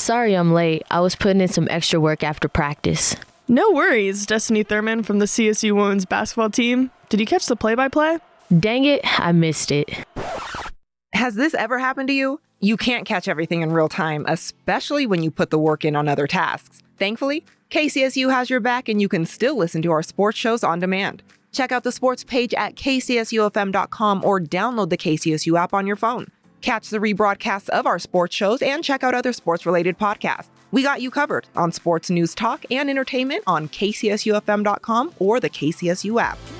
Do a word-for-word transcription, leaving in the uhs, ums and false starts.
Sorry I'm late. I was putting in some extra work after practice. No worries, Destiny Thurman from the C S U women's basketball team. Did you catch the play-by-play? Dang it, I missed it. Has this ever happened to you? You can't catch everything in real time, especially when you put the work in on other tasks. Thankfully, K C S U has your back and you can still listen to our sports shows on demand. Check out the sports page at k c s u f m dot com or download the K C S U app on your phone. Catch the rebroadcasts of our sports shows and check out other sports-related podcasts. We got you covered on sports news talk and entertainment on k c s u f m dot com or the K C S U app.